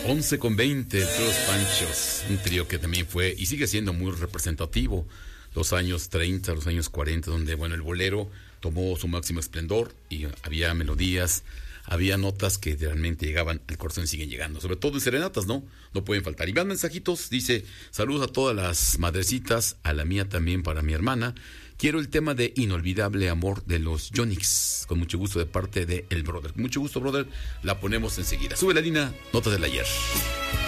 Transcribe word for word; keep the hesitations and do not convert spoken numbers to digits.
once con veinte, Los Panchos, un trío que también fue y sigue siendo muy representativo. Los años treinta, los años cuarenta, donde, bueno, el bolero tomó su máximo esplendor y había melodías, había notas que realmente llegaban al corazón y siguen llegando, sobre todo en serenatas, ¿no? No pueden faltar. Y van mensajitos, dice, saludos a todas las madrecitas, a la mía también, para mi hermana. Quiero el tema de Inolvidable Amor de los Yonix, con mucho gusto de parte de El Brother. Con mucho gusto, brother, la ponemos enseguida. Sube la línea, notas del ayer.